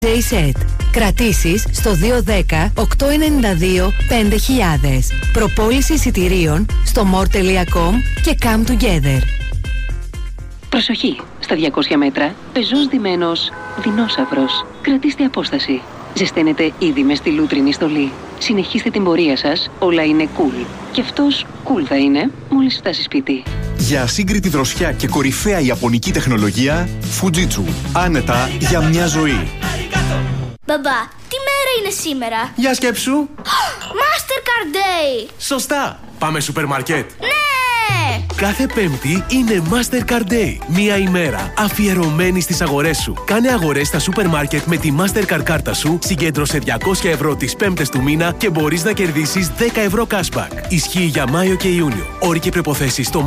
J-Set. Κρατήσεις στο 210-892-5000. Προπόληση εισιτηρίων στο more.com και come together. Προσοχή! Στα 200 μέτρα, πεζός ντυμένος δεινόσαυρος. Κρατήστε απόσταση. Ζεσταίνετε ήδη με στη λούτρινη στολή. Συνεχίστε την πορεία σας, όλα είναι cool. Και αυτός cool θα είναι μόλις φτάσει σπίτι. Για ασύγκριτη δροσιά και κορυφαία ιαπωνική τεχνολογία, Fujitsu. Άνετα για μια ζωή. Μπαμπά, τι μέρα είναι σήμερα? Για σκέψου. Mastercard Day! Σωστά. Πάμε σούπερ μάρκετ. Ναι! Κάθε Πέμπτη είναι Mastercard Day. Μία ημέρα αφιερωμένη στις αγορές σου. Κάνε αγορές στα σούπερ μάρκετ με τη Mastercard κάρτα σου, συγκέντρωσε 200 ευρώ τις Πέμπτες του μήνα και μπορείς να κερδίσεις 10 ευρώ cashback. Ισχύει για Μάιο και Ιούνιο. Όροι και προϋποθέσεις στο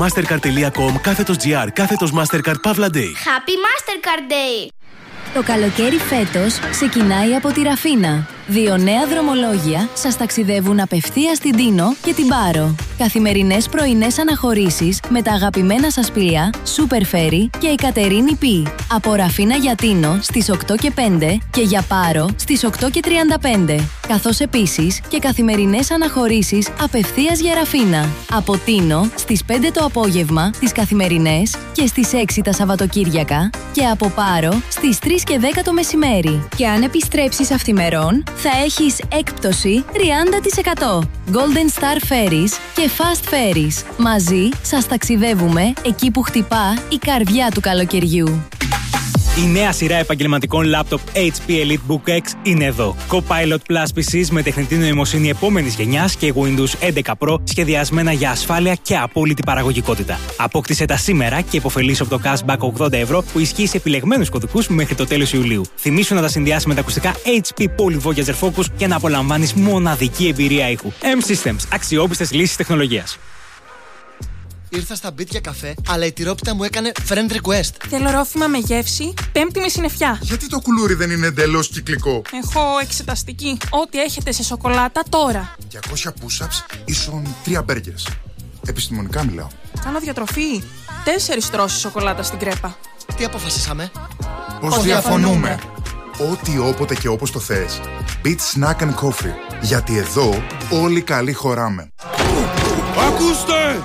mastercard.com/Mastercard Pavla Day. Happy Mastercard Day! Το καλοκαίρι φέτος ξεκινάει από τη Ραφίνα. 2 νέα δρομολόγια σας ταξιδεύουν απευθείας στην Τίνο και την Πάρο. Καθημερινές πρωινές αναχωρήσεις με τα αγαπημένα σας πλοία Super Ferry και η Κατερίνη Π. Από Ραφίνα για Τίνο στις 8 και 5 και για Πάρο στις 8 και 35. Καθώς επίσης και καθημερινές αναχωρήσεις απευθείας για Ραφίνα. Από Τίνο στις 5 το απόγευμα τις καθημερινές και στις 6 τα Σαββατοκύριακα και από Πάρο στις 3 και 10 το μεσημέρι. Και αν επιστρέψεις αυθημερών θα έχεις έκπτωση 30%. Golden Star Ferries και Fast Ferries. Μαζί σας ταξιδεύουμε εκεί που χτυπά η καρδιά του καλοκαιριού. Η νέα σειρά επαγγελματικών λάπτοπ HP EliteBook X είναι εδώ. Copilot Plus PCs με τεχνητή νοημοσύνη επόμενης γενιάς και Windows 11 Pro σχεδιασμένα για ασφάλεια και απόλυτη παραγωγικότητα. Απόκτησε τα σήμερα και υποφελείς από το cashback 80 ευρώ που ισχύει σε επιλεγμένους κωδικούς μέχρι το τέλος Ιουλίου. Θυμήσου να τα συνδυάσεις με τα ακουστικά HP Poly Voyager Focus για να απολαμβάνεις μοναδική εμπειρία ήχου. M-Systems. Αξιόπιστες λύσεις τεχνολογίας. Ήρθα στα μπιτ για καφέ, αλλά η τυρόπιτα μου έκανε friend request. Θέλω ρόφημα με γεύση, Πέμπτη με συννεφιά. Γιατί το κουλούρι δεν είναι εντελώς κυκλικό? Έχω εξεταστική. Ό,τι έχετε σε σοκολάτα τώρα. 200 push-ups ίσον 3 μπέργκερς. Επιστημονικά μιλάω. Κάνω διατροφή. 4 τρώσεις σοκολάτα στην κρέπα. Τι αποφασίσαμε? Πως διαφωνούμε. Ό,τι όποτε και όπως το θες. Beat Snack and Coffee. Γιατί εδώ όλοι καλοί χωράμε. Ακούστε!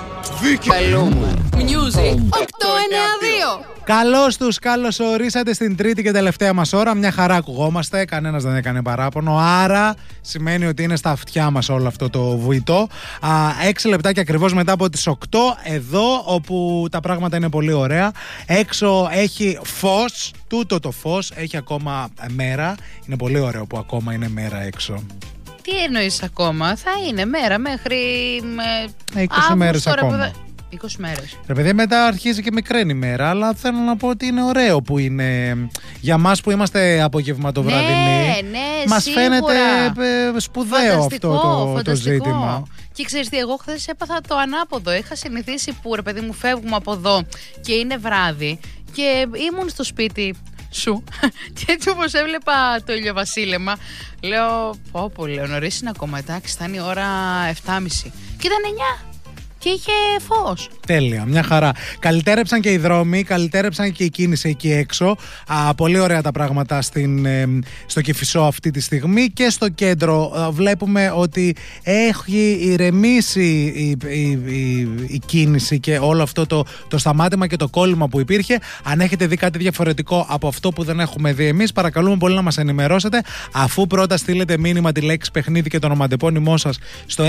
Music 892. Καλώς τους, καλώς ορίσατε στην τρίτη και τελευταία μας ώρα. Μια χαρά ακουγόμαστε, κανένας δεν έκανε παράπονο. Άρα σημαίνει ότι είναι στα αυτιά μας όλο αυτό το βουητό. 6 λεπτάκια ακριβώς μετά από τις 8, εδώ όπου τα πράγματα είναι πολύ ωραία. Έξω έχει φως, τούτο το φως έχει ακόμα μέρα. Είναι πολύ ωραίο που ακόμα είναι μέρα έξω. Τι εννοείς ακόμα? Θα είναι μέρα μέχρι 20 μέρες ακόμα. 20 μέρες. Ρε παιδί, μετά αρχίζει και μικραίνει η μέρα, αλλά θέλω να πω ότι είναι ωραίο που είναι για μας που είμαστε απογευματοβραδινοί. Ναι, μας σίγουρα. φαίνεται σπουδαίο αυτό το ζήτημα. Και ξέρεις τι, εγώ χθες έπαθα το ανάποδο. Είχα συνηθίσει που ρε παιδί μου φεύγουμε από εδώ και είναι βράδυ και ήμουν στο σπίτι σου και έτσι όπως έβλεπα το ηλιοβασίλεμα λέω πω λέω νωρίς είναι ακόμα, εντάξει θα είναι η ώρα 7.30 και ήταν 9 και είχε φως. Τέλεια, μια χαρά. Καλυτέρεψαν και οι δρόμοι, καλυτέρεψαν και η κίνηση εκεί έξω. Πολύ ωραία τα πράγματα στο Κηφισό αυτή τη στιγμή και στο κέντρο. Βλέπουμε ότι έχει ηρεμήσει η κίνηση και όλο αυτό το σταμάτημα και το κόλλημα που υπήρχε. Αν έχετε δει κάτι διαφορετικό από αυτό που δεν έχουμε δει εμείς, παρακαλούμε πολύ να μας ενημερώσετε. Αφού πρώτα στείλετε μήνυμα τη λέξη παιχνίδι και το ονοματεπώνυμό σας στο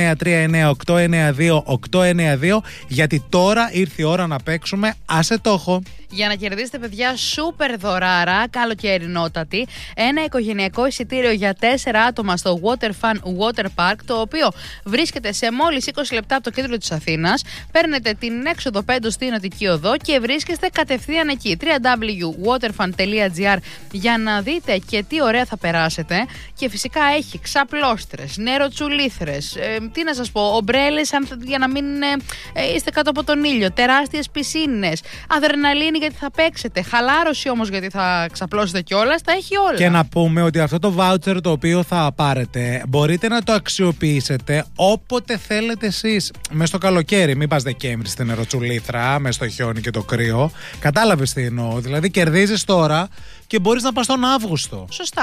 6939892 γιατί τώρα ήρθε η ώρα να παίξουμε. Άσε το έχω. Για να κερδίσετε, παιδιά, σούπερ δωράρα, καλοκαιρινότατη, ένα οικογενειακό εισιτήριο για 4 άτομα στο Water Fun Water Park, το οποίο βρίσκεται σε μόλις 20 λεπτά από το κέντρο της Αθήνας. Παίρνετε την έξοδο 5 στην Αττική Οδό και βρίσκεστε κατευθείαν εκεί. www.waterfun.gr για να δείτε και τι ωραία θα περάσετε. Και φυσικά έχει ξαπλώστρες, νεροτσουλήθρες, τι να σας πω, ομπρέλες για να μην είστε κάτω από τον ήλιο, τεράστιες πισίνες, αδρεναλίνη γιατί θα παίξετε. Χαλάρωση όμως γιατί θα ξαπλώσετε κιόλας. Τα έχει όλα. Και να πούμε ότι αυτό το voucher το οποίο θα πάρετε μπορείτε να το αξιοποιήσετε όποτε θέλετε εσείς. Μες στο καλοκαίρι, μην πας Δεκέμβρη στην νεροτσουλήθρα, μες στο χιόνι και το κρύο. Κατάλαβες τι εννοώ. Δηλαδή κερδίζεις τώρα και μπορείς να πας τον Αύγουστο. Σωστά.